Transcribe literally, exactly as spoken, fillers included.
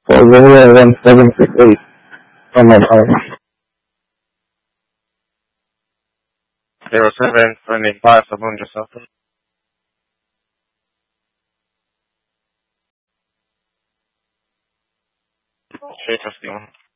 four zero one seven six eight. Oh my God. zero seven twenty-five Sabunja South. three fifty-one.